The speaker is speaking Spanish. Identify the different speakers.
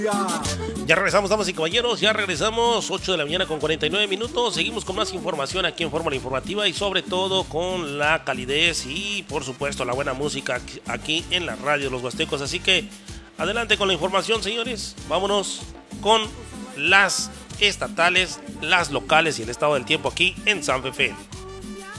Speaker 1: Ya regresamos, damas y caballeros, ya regresamos, 8 de la mañana con 49 minutos. Seguimos con más información aquí en Fórmula Informativa y sobre todo con la calidez y por supuesto la buena música aquí en la radio de los Huastecos. Así que adelante con la información, señores. Vámonos con las estatales, las locales y el estado del tiempo aquí en San Fefe.